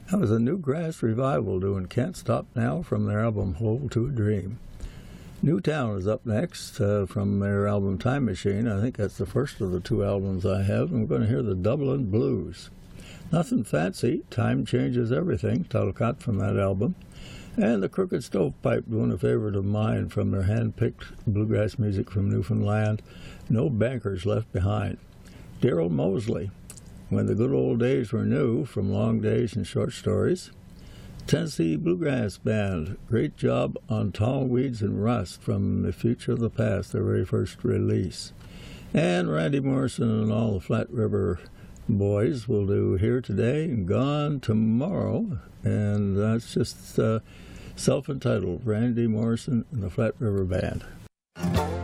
That was a Newgrass Revival doing Can't Stop Now from their album Hold to a Dream. Newtown is up next from their album Time Machine. I think that's the first of the two albums I have. And we're going to hear the Dublin Blues. Nothing fancy, Time Changes Everything, title cut from that album. And the Crooked Stovepipe doing a favorite of mine from their hand-picked bluegrass music from Newfoundland, No Bankers Left Behind. Daryl Mosley, When the Good Old Days Were New, from Long Days and Short Stories. Tennessee Bluegrass Band, great job on Tall Weeds and Rust from The Future of the Past, their very first release. And Randy Morrison and all the Flat River boys will do Here Today and Gone Tomorrow, and that's just self-entitled, Randy Morrison and the Flat River Band.